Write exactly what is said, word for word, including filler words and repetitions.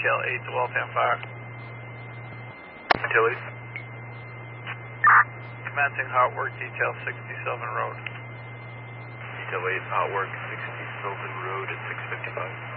detail eight to Waltham Fire. Utilities. Commencing hot work detail sixty Sylvan Road. Detail eight, hot work, sixty Sylvan Road at six fifty-five.